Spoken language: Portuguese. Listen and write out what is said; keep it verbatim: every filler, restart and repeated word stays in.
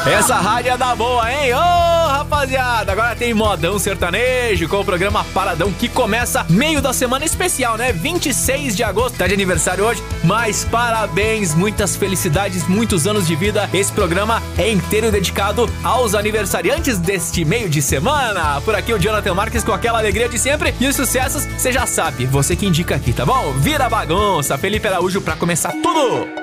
Essa rádio é da boa, hein? Ô, oh, rapaziada, agora tem Modão Sertanejo com o programa Paradão que começa meio da semana especial, né? vinte e seis de agosto, tá de aniversário hoje, mas parabéns, muitas felicidades, muitos anos de vida. Esse programa é inteiro dedicado aos aniversariantes deste meio de semana. Por aqui o Jonathan Marques com aquela alegria de sempre e os sucessos, você já sabe, você que indica aqui, tá bom? Vira bagunça, Felipe Araújo pra começar tudo!